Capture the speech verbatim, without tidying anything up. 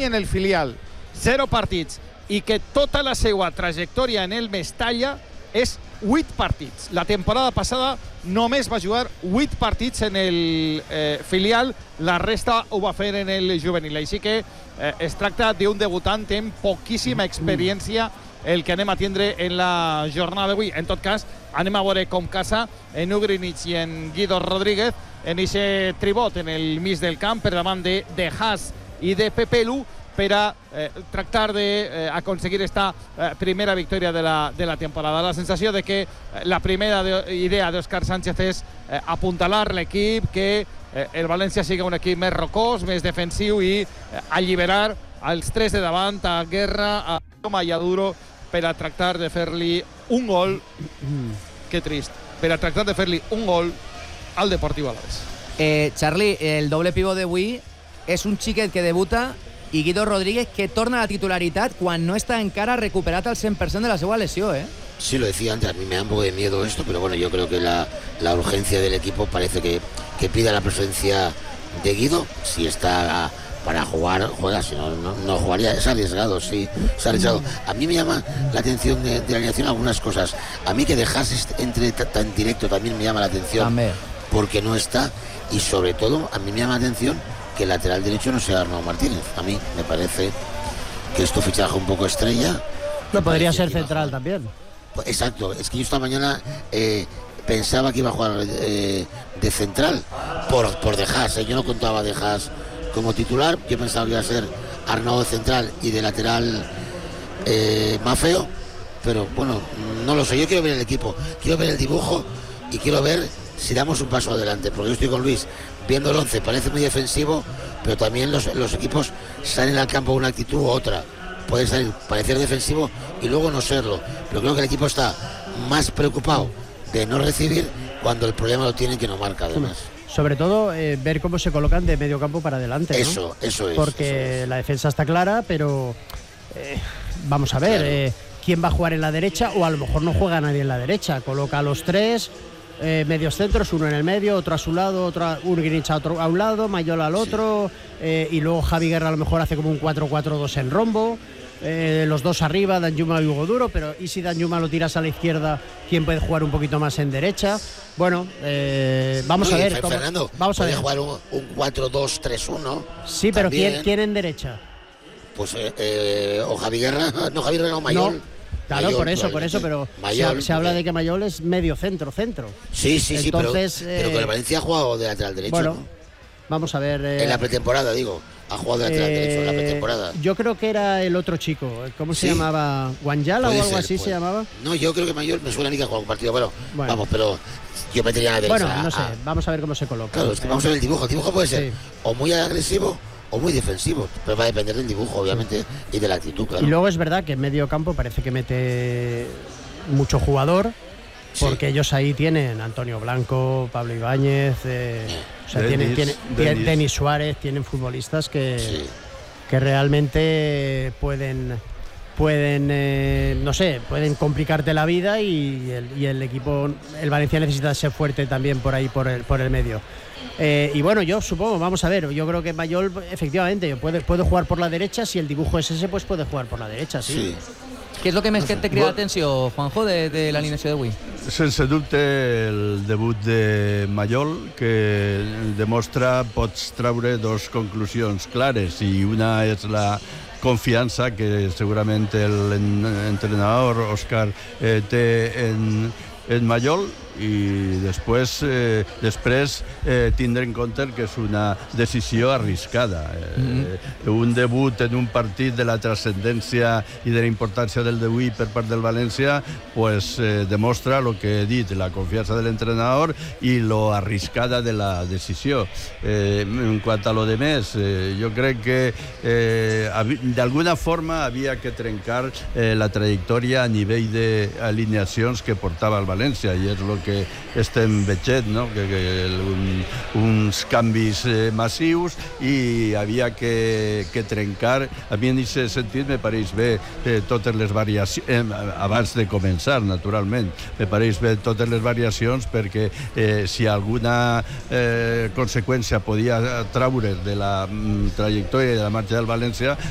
tingui en el filial zero partits i que tota la seva trajectòria en el Mestalla és vuit partits. La temporada passada només va jugar vuit partits en el eh, filial, la resta ho va fer en el juvenil. Així que eh, es tracta d'un debutant amb poquíssima experiència el que anem a tindre en la jornada d'avui. En tot cas, anem a veure com casa en Ugrinic i en Guido Rodríguez en aquest tribot en el mig del camp per davant de, de Haas i de Pepelu, per a eh, tractar d'aconseguir eh, esta eh, primera victòria de la, de la temporada. La sensació de que eh, la primera de, idea d'Òscar Sánchez és eh, apuntalar l'equip, que eh, el València sigui un equip més rocós, més defensiu i eh, alliberar els tres de davant, a Guerra, a Toma i a Duro, per a tractar de fer-li un gol, que trist, per a tractar de fer-li un gol al Deportiu Alavés. Eh, Charlie, el doble pivot d'avui és un xiquet que debuta i Guido Rodríguez, que torna a la titularitat quan no està encara recuperat al cent per cent de la seva lesió, ¿eh? Sí, lo decía antes, a mí me da un poco de miedo esto, pero bueno, yo creo que la, la urgencia del equipo parece que, que pida la presencia de Guido. Si está para jugar, juega, si no, no, no jugaría. Es arriesgado, sí, es arriesgado. A mí me llama la atención de, de la alineación algunas cosas. A mí que dejas entre tan directo también me llama la atención, también, porque no está, y sobre todo a mí me llama la atención que el lateral derecho no sea Arnau Martínez. A mí me parece que esto fichaje un poco estrella. No, podría ser central también. Exacto, es que yo esta mañana eh, pensaba que iba a jugar eh, de central por, por De Haas, ¿eh? Yo no contaba De Haas como titular, yo pensaba que iba a ser Arnau de central y de lateral eh, Maffeo, pero bueno, no lo sé. Yo quiero ver el equipo, quiero ver el dibujo y quiero ver si damos un paso adelante, porque yo estoy con Luis viendo el once, parece muy defensivo, pero también los, los equipos salen al campo con una actitud u otra. Puede salir, parecer defensivo y luego no serlo, pero creo que el equipo está más preocupado de no recibir cuando el problema lo tienen que no marca, además. Sobre todo eh, ver cómo se colocan de medio campo para adelante, ¿no? Eso, eso es. Porque eso es. La defensa está clara, pero eh, vamos a ver, claro. eh, quién va a jugar en la derecha, o a lo mejor no juega nadie en la derecha. Coloca a los tres eh, medios centros, uno en el medio, otro a su lado, otro a Ugrinic a, otro, a un lado, Mayola al otro, sí. eh, y luego Javi Guerra a lo mejor hace como un cuatro cuatro dos en rombo. Eh, los dos arriba, Danjuma y Hugo Duro, pero ¿y si Danjuma lo tiras a la izquierda? ¿Quién puede jugar un poquito más en derecha? Bueno, eh, vamos Oye, a ver. Cómo, Fernando, vamos a ver. jugar un, un cuatro dos tres uno. Sí, pero ¿quién, ¿quién en derecha? Pues eh, eh, o Javi Guerra, no Javi Guerra, no Mayol. No. Claro, Mayol, por eso, por eso, pero Mayol, se, se habla de que Mayol es medio centro, centro. Sí, sí, Entonces, sí, pero, eh, pero con el Valencia ha jugado de lateral derecho. Bueno, ¿no? Vamos a ver. Eh, en la pretemporada, digo. Ha jugado de lateral eh, derecho en la pretemporada. Yo creo que era el otro chico. ¿Cómo se ¿Sí? llamaba? ¿Guanyala o algo ser, así pues. se llamaba? No, yo creo que Mayor me suena a mí que ha jugado un partido. Bueno, bueno, vamos, pero yo metería la derecha. Bueno, no sé. A, vamos a ver cómo se coloca. Claro, es que vamos a ver el dibujo. El dibujo puede ser sí. o muy agresivo o muy defensivo, pero va a depender del dibujo, obviamente, y de la actitud, claro. Y luego es verdad que en medio campo parece que mete mucho jugador. Porque sí. ellos ahí tienen Antonio Blanco, Pablo Ibáñez, eh, o sea, Denis, tienen, tienen Denis Suárez, tienen futbolistas que, sí. que realmente pueden, pueden eh, no sé, pueden complicarte la vida y el, y el equipo, el Valencia necesita ser fuerte también por ahí, por el, por el medio. Eh, y bueno, yo supongo, vamos a ver, yo creo que Mayol efectivamente puede, puede jugar por la derecha, si el dibujo es ese, pues puede jugar por la derecha, sí. sí. Què és el que més que te crida l'atenció, Juanjo, de, de l'alineació d'avui? Sense dubte el debut de Mayol, que demostra, pots treure dos conclusions clares, i una és la confiança que segurament l'entrenador Òscar eh, té en, en Mayol, i després, eh, després eh, tindre en compte que és una decisió arriscada. Eh, mm-hmm. Un debut en un partit de la transcendència i de la importància del d'avui per part del València pues, eh, demostra el que he dit, la confiança de l'entrenador i lo arriscada de la decisió. Eh, en quant a lo de més, eh, jo crec que eh, d'alguna forma havia que trencar eh, la trajectòria a nivell d'alineacions que portava el València, i és el que estem veient, no? que, que un, uns canvis eh, massius, i havia que, que trencar. A mi en aquest sentit me pareix bé eh, totes les variacions, eh, abans de començar, naturalment, me pareix bé totes les variacions, perquè eh, si alguna eh, conseqüència podia traure de la mm, trajectòria i de la marxa del València